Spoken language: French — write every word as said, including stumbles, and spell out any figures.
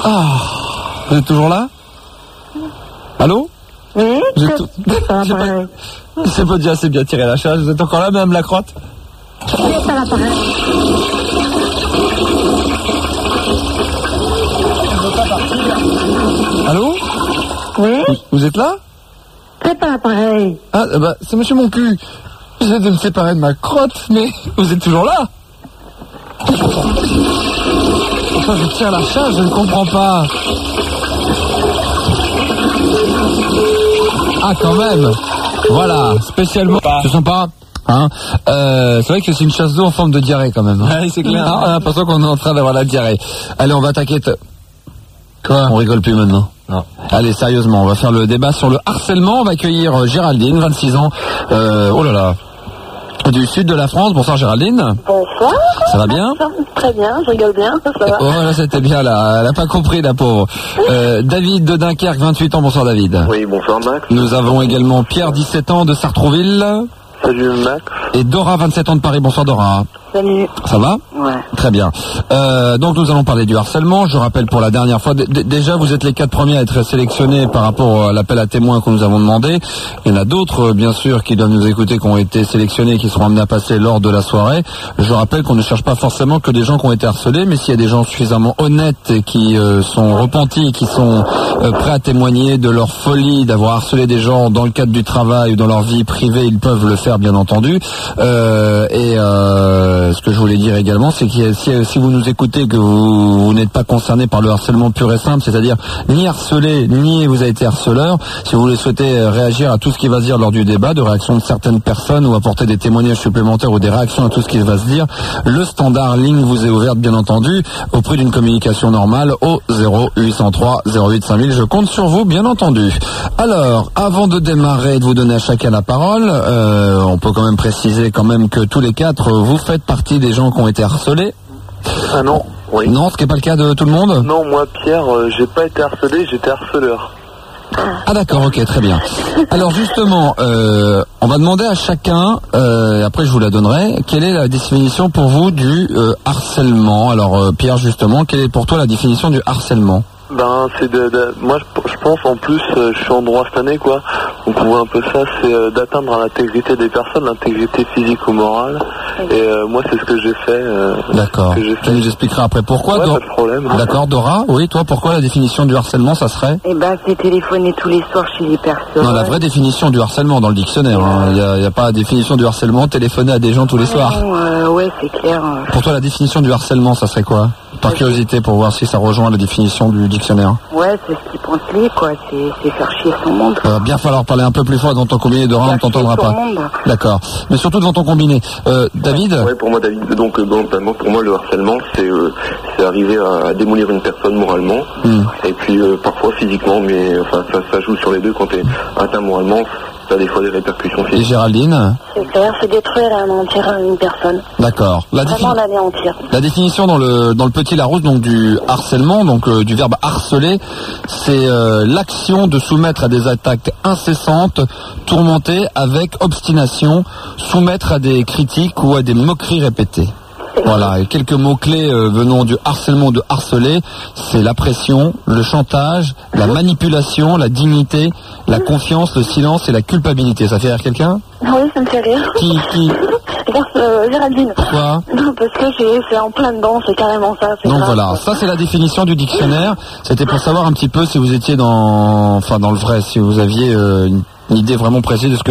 Ah, vous êtes toujours là? Allô? Oui, c'est tout... pas... C'est pas dit assez bien tiré la chasse. Vous êtes encore là, Madame Lacrotte? C'est pas l'appareil. Allô? Oui? Vous, vous êtes là? C'est pas l'appareil. Ah, bah, c'est Monsieur Mon Cul. J'essaie de me séparer de ma crotte, mais vous êtes toujours là? Pourquoi je tire la chasse? Je ne comprends pas. Ah, quand même. Voilà, spécialement. C'est sympa. Hein euh, c'est vrai que c'est une chasse d'eau en forme de diarrhée quand même. Hein. Ouais, c'est clair. Ah, on a l'impression qu'on est en train d'avoir la diarrhée. Allez, on va attaquer. T- Quoi? On rigole plus maintenant. Non. Allez, sérieusement, on va faire le débat sur le harcèlement. On va accueillir Géraldine, vingt-six ans. Euh, oh là là. Du sud de la France. Bonsoir Géraldine. Bonsoir. Ça va bien? Très bien, je rigole bien, ça va. Oh là, c'était bien là, elle a pas compris la pauvre. Euh, David de Dunkerque, vingt-huit ans, bonsoir David. Oui, bonsoir Max. Nous avons également Pierre, dix-sept ans de Sartrouville. Salut Max. Et Dora, vingt-sept ans de Paris, bonsoir Dora. Salut. Ça va? Ouais. Très bien. Euh, donc nous allons parler du harcèlement. Je rappelle pour la dernière fois, d- d- déjà vous êtes les quatre premiers à être sélectionnés par rapport à l'appel à témoins que nous avons demandé. Il y en a d'autres, bien sûr, qui doivent nous écouter, qui ont été sélectionnés et qui seront amenés à passer lors de la soirée. Je rappelle qu'on ne cherche pas forcément que des gens qui ont été harcelés, mais s'il y a des gens suffisamment honnêtes et qui euh, sont repentis, qui sont euh, prêts à témoigner de leur folie d'avoir harcelé des gens dans le cadre du travail ou dans leur vie privée, ils peuvent le faire, bien entendu. Euh, et euh, ce que je voulais dire également, c'est que si, si vous nous écoutez, que vous, vous n'êtes pas concerné par le harcèlement pur et simple, c'est-à-dire ni harcelé, ni vous avez été harceleur, si vous voulez souhaiter réagir à tout ce qui va se dire lors du débat, de réaction de certaines personnes ou apporter des témoignages supplémentaires ou des réactions à tout ce qui va se dire, le standard ligne vous est ouverte, bien entendu, au prix d'une communication normale au zéro huit cent trois zéro huit cinq mille. Je compte sur vous, bien entendu. Alors, avant de démarrer et de vous donner à chacun la parole, euh, on peut quand même préciser quand même que tous les quatre, vous faites partie des gens qui ont été harcelés. Ah non, oui. Non, ce qui n'est pas le cas de tout le monde? Non, moi Pierre, euh, j'ai pas été harcelé, j'étais harceleur. Ah d'accord, ok, très bien. Alors justement, euh, on va demander à chacun, euh, après je vous la donnerai, quelle est la définition pour vous du euh, harcèlement? Alors euh, Pierre, justement, quelle est pour toi la définition du harcèlement? Ben, c'est de, de moi je, je pense en plus, euh, je suis en droit cette année quoi, donc on voit un peu ça, c'est euh, d'atteindre à l'intégrité des personnes, l'intégrité physique ou morale, et euh, moi c'est ce que j'ai fait. Euh, D'accord, que j'ai tu nous expliqueras après pourquoi. Ouais, Dor- pas de problème. D'accord, Dora, oui, toi pourquoi la définition du harcèlement ça serait? Eh ben, c'est téléphoner tous les soirs chez les personnes. Non, la vraie définition du harcèlement dans le dictionnaire, il n'y a, y a pas la définition du harcèlement, téléphoner à des gens tous les soirs. Non, euh, ouais, c'est clair. Pour toi la définition du harcèlement ça serait quoi? Par curiosité, pour voir si ça rejoint la définition du dictionnaire. Ouais, c'est ce qu'ils pensent lui, quoi. C'est, c'est faire chier son monde. Il va bien falloir parler un peu plus fort devant ton combiné, Dora, on ne t'entendra pas. D'accord. Mais surtout devant ton combiné. Euh, David? Ouais, pour moi, David, donc, euh, bon, pour moi, le harcèlement, c'est, euh, c'est arriver à, à démolir une personne moralement, mm. et puis euh, parfois physiquement, mais enfin, ça, ça joue sur les deux. Quand tu es atteint moralement, ça a des fois des répercussions physiques. Et Géraldine? C'est clair, c'est détruire et anéantir une personne. D'accord. La Vraiment défi- l'anéantir. La définition dans le dans le Petit Larousse, donc du harcèlement, donc euh, du verbe harceler, c'est euh, l'action de soumettre à des attaques incessantes, tourmenter avec obstination, soumettre à des critiques ou à des moqueries répétées. Voilà, et quelques mots-clés euh, venant du harcèlement, de harceler, c'est la pression, le chantage, la manipulation, la dignité, la confiance, le silence et la culpabilité. Ça fait rire quelqu'un? Oui, ça me fait rire. Qui, qui euh, Géraldine. Pourquoi? Non, parce que j'ai, c'est en plein dedans, c'est carrément ça. C'est Donc grave, voilà, quoi. ça c'est la définition du dictionnaire. C'était pour savoir un petit peu si vous étiez dans, enfin dans le vrai, si vous aviez euh, une idée vraiment précise de ce que